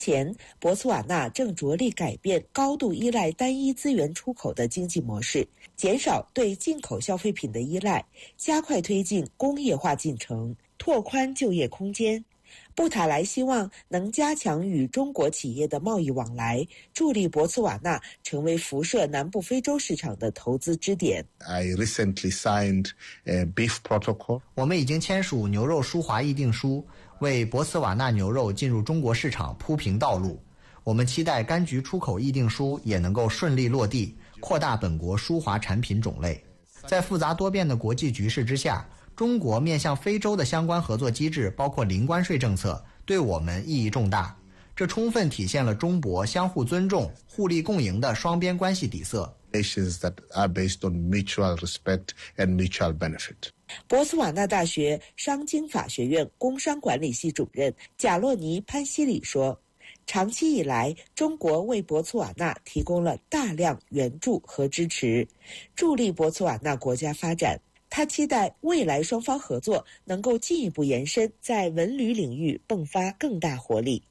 前，博茨瓦纳正着力改变高度依赖单一资源出口的经济模式，减少对进口消费品的依赖，加快推进工业化进程，拓宽就业空间。布塔莱希望能加强与中国企业的贸易往来，助力博茨瓦纳成为辐射南部非洲市场的投资支点。 I recently signed a beef protocol. 我们已经签署牛肉输华议定书，为博茨瓦纳牛肉进入中国市场铺平道路。我们期待柑橘出口议定书也能够顺利落地，扩大本国输华产品种类。在复杂多变的国际局势之下，中国面向非洲的相关合作机制，包括零关税政策，对我们意义重大。这充分体现了中博相互尊重、互利共赢的双边关系底色。 Relations that are based on mutual respect and mutual benefit. 博茨瓦纳大学商经法学院工商管理系主任贾洛尼潘西里说，长期以来，中国为博茨瓦纳提供了大量援助和支持，助力博茨瓦纳国家发展。他期待未来双方合作能够进一步延伸，在文旅领域迸发更大活力。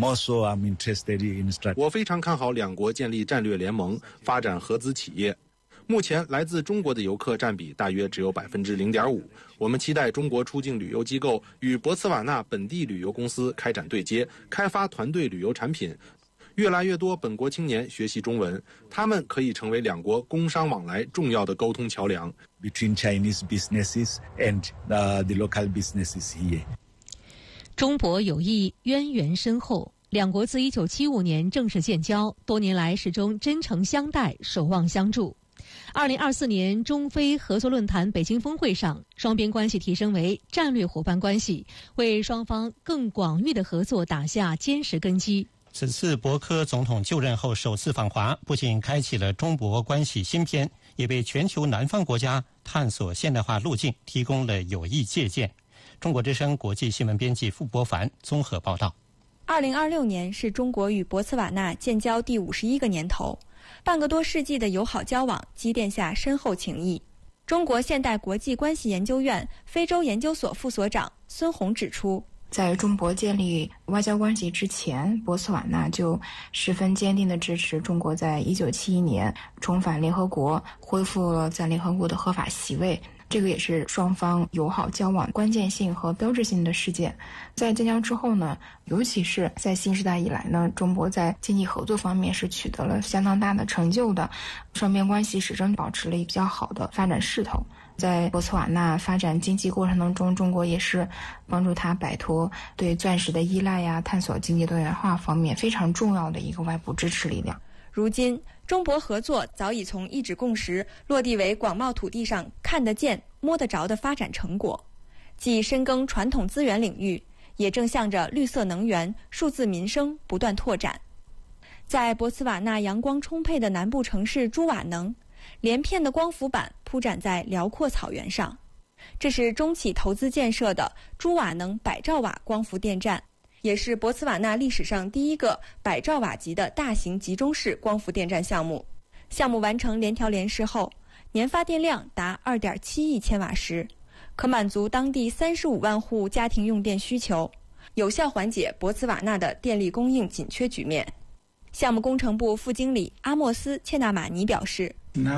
我非常看好两国建立战略联盟，发展合资企业。目前来自中国的游客占比大约只有 0.5%。我们期待中国出境旅游机构与博茨瓦纳本地旅游公司开展对接，开发团队旅游产品。越来越多本国青年学习中文，他们可以成为两国工商往来重要的沟通桥梁。 Between Chinese businesses and the local businesses here. 中博友谊渊源深厚，两国自1975年正式建交，多年来始终真诚相待，守望相助。2024年中非合作论坛北京峰会上，双边关系提升为战略伙伴关系，为双方更广域的合作打下坚实根基。 此次博科总统就任后首次访华，不仅开启了中博关系新篇，也为全球南方国家探索现代化路径提供了有益借鉴。中国之声国际新闻编辑傅博凡综合报道。 2026年是中国与博茨瓦纳建交第51个年头，半个多世纪的友好交往积淀下深厚情谊。中国现代国际关系研究院非洲研究所副所长孙红指出， 在中博建立外交关系之前，博茨瓦纳就十分坚定地支持中国在1971年重返联合国，恢复了在联合国的合法席位。这个也是双方友好交往关键性和标志性的事件。在建交之后呢，尤其是在新时代以来呢，中国在经济合作方面是取得了相当大的成就的，双边关系始终保持了一个比较好的发展势头。在博茨瓦纳发展经济过程当中，中国也是帮助他摆脱对钻石的依赖呀，探索经济多元化方面非常重要的一个外部支持力量。 如今，中博合作早已从一纸共识落地为广袤土地上看得见、摸得着的发展成果，既深耕传统资源领域，也正向着绿色能源、数字民生不断拓展。在博茨瓦纳阳光充沛的南部城市朱瓦能，连片的光伏板铺展在辽阔草原上，这是中企投资建设的朱瓦能100兆瓦光伏电站，也是博茨瓦纳历史上第一个100兆瓦级的大型集中式光伏电站项目。项目完成联调联试后，年发电量达2.7亿千瓦时，可满足当地35万户家庭用电需求，有效缓解博茨瓦纳的电力供应紧缺局面。项目工程部副经理阿莫斯·切纳马尼表示，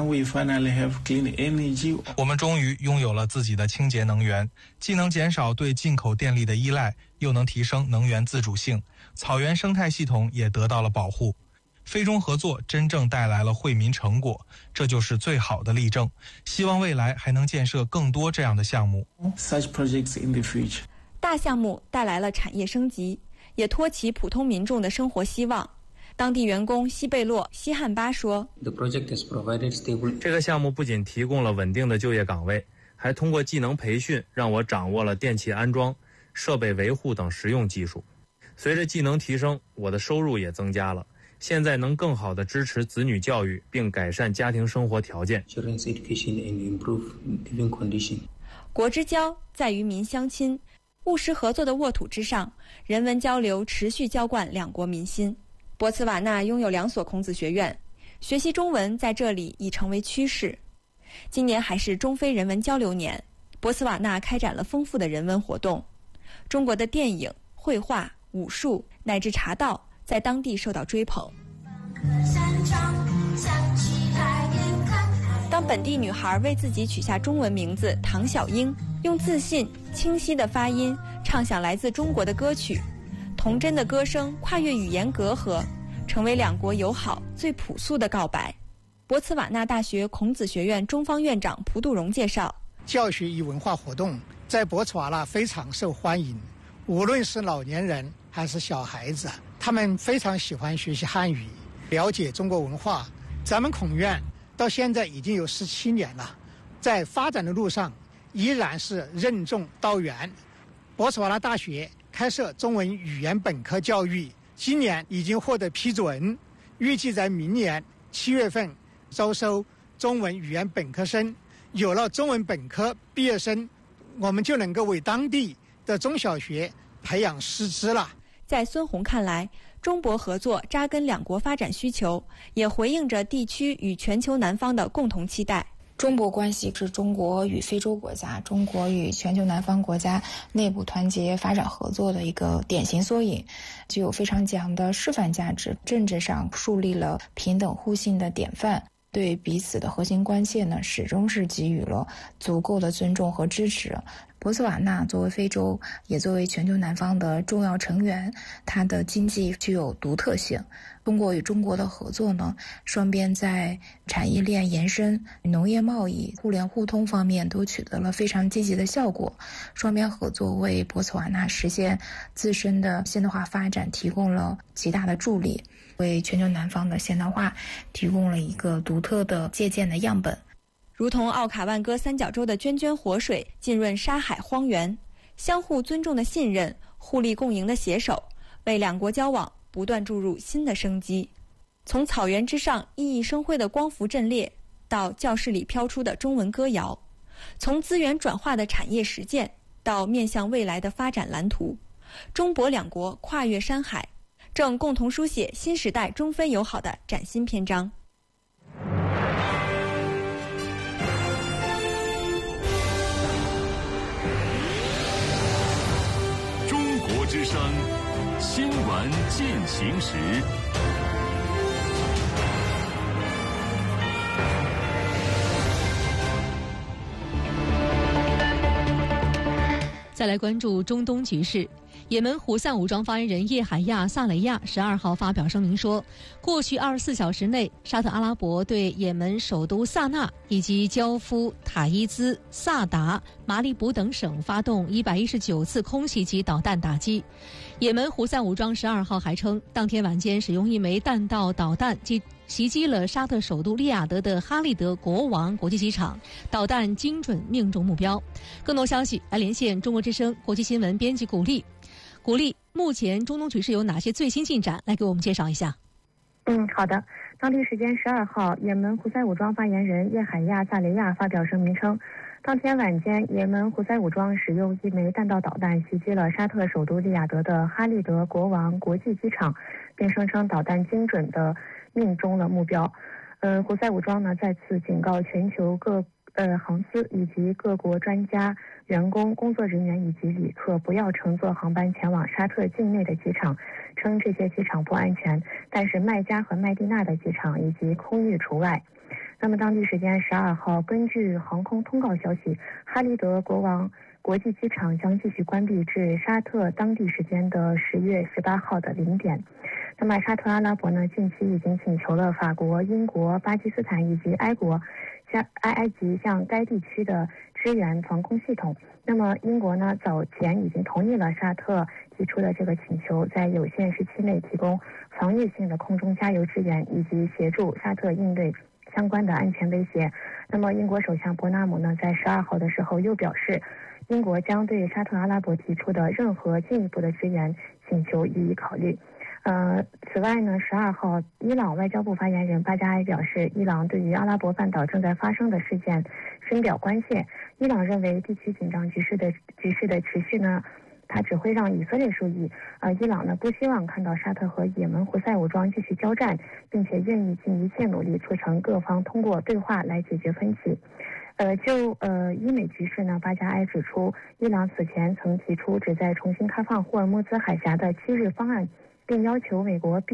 我们终于拥有了自己的清洁能源，既能减少对进口电力的依赖，又能提升能源自主性，草原生态系统也得到了保护。非中合作真正带来了惠民成果，这就是最好的例证。希望未来还能建设更多这样的项目。 大项目带来了产业升级，也托起普通民众的生活希望。当地员工西贝洛·西汉巴说， 这个项目不仅提供了稳定的就业岗位，还通过技能培训让我掌握了电器安装、设备维护等实用技术。随着技能提升，我的收入也增加了，现在能更好地支持子女教育，并改善家庭生活条件。 国之交在于民相亲，务实合作的沃土之上，人文交流持续浇灌两国民心。博茨瓦纳拥有2所孔子学院，学习中文在这里已成为趋势。今年还是中非人文交流年，博茨瓦纳开展了丰富的人文活动。中国的电影、绘画、武术乃至茶道在当地受到追捧。当本地女孩为自己取下中文名字唐小英，用自信、清晰的发音唱响来自中国的歌曲，童真的歌声跨越语言隔阂，成为两国友好最朴素的告白。博茨瓦纳大学孔子学院中方院长蒲杜荣介绍， 教学与文化活动在博茨瓦纳非常受欢迎，无论是老年人还是小孩子，他们非常喜欢学习汉语，了解中国文化。咱们孔院到现在已经有17年了，在发展的路上依然是任重道远。博茨瓦纳大学开设中文语言本科教育，今年已经获得批准，预计在明年7月份招收中文语言本科生。有了中文本科毕业生，我们就能够为当地的中小学培养师资了。 在孙红看来，中博合作扎根两国发展需求，也回应着地区与全球南方的共同期待。 中博关系是中国与非洲国家、中国与全球南方国家内部团结发展合作的一个典型缩影，具有非常强的示范价值，政治上树立了平等互信的典范。对彼此的核心关切呢，始终是给予了足够的尊重和支持。博茨瓦纳作为非洲，也作为全球南方的重要成员，它的经济具有独特性。通过与中国的合作呢，双边在产业链延伸、农业贸易、互联互通方面都取得了非常积极的效果。双边合作为博茨瓦纳实现自身的现代化发展提供了极大的助力，为全球南方的现代化提供了一个独特的借鉴的样本。 如同奥卡万戈三角洲的涓涓活水浸润沙海荒原，相互尊重的信任、互利共赢的携手，为两国交往不断注入新的生机。从草原之上熠熠生辉的光伏阵列，到教室里飘出的中文歌谣，从资源转化的产业实践到面向未来的发展蓝图，中博两国跨越山海，正共同书写新时代中非友好的崭新篇章。 中国之声新闻进行时。 再来关注中东局势。也门胡塞武装发言人叶海亚·萨雷亚12号发表声明说，过去24小时内，沙特阿拉伯对也门首都萨那以及焦夫、塔伊兹、萨达、马里卜等省发动119次空袭及导弹打击。也门胡塞武装12号还称，当天晚间使用一枚弹道导弹袭击了沙特首都利雅得的哈利德国王国际机场，导弹精准命中目标。更多消息来连线中国之声国际新闻编辑古丽。古丽，目前中东局势有哪些最新进展？来给我们介绍一下。 好的。当地时间12号，也门胡塞武装发言人叶海亚·萨雷亚发表声明称，当天晚间，也门胡塞武装使用一枚弹道导弹袭击了沙特首都利雅得的哈利德国王国际机场，并声称导弹精准地命中了目标。胡塞武装呢再次警告全球各航司以及各国专家、员工、工作人员以及旅客不要乘坐航班前往沙特境内的机场，称这些机场不安全，但是麦加和麦地那的机场以及空域除外。那么当地时间12号，根据航空通告消息，哈利德国王国际机场将继续关闭至沙特当地时间的10月18号的0点。那么沙特阿拉伯呢，近期已经请求了法国、英国、巴基斯坦以及埃及向该地区的支援防空系统。那么英国呢，早前已经同意了沙特提出的这个请求，在有限时期内提供防御性的空中加油支援，以及协助沙特应对相关的安全威胁。那么英国首相伯纳姆呢，在12号的时候又表示，英国将对沙特阿拉伯提出的任何进一步的支援请求予以考虑。此外呢，12号，伊朗外交部发言人巴加埃表示，伊朗对于阿拉伯半岛正在发生的事件深表关切。伊朗认为地区紧张局势的持续呢，它只会让以色列受益。伊朗呢不希望看到沙特和也门胡塞武装继续交战，并且愿意尽一切努力促成各方通过对话来解决分歧。伊美局势呢，巴加埃指出，伊朗此前曾提出旨在重新开放霍尔木兹海峡的7日方案， 并要求美国